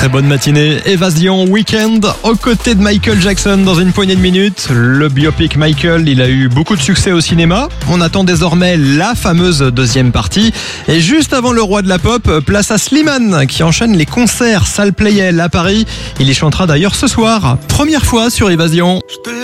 Très bonne matinée, Évasion Weekend aux côtés de Michael Jackson dans une poignée de minutes. Le biopic Michael, il a eu beaucoup de succès au cinéma. On attend désormais la fameuse deuxième partie. Et juste avant le roi de la pop, place à Slimane qui enchaîne les concerts Salle Playel à Paris. Il y chantera d'ailleurs ce soir, première fois sur Évasion.